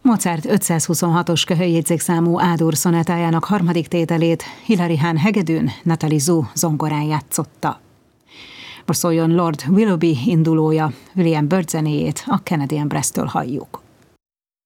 Mozart 526-os köhöljegyzékszámú A-dur szonátájának harmadik tételét Hilary Hahn hegedűn, Nathalie Zou zongorán játszotta. Most szóljon Lord Willoughby indulója, William Byrd zenéjét, a Canadian Brass-től halljuk.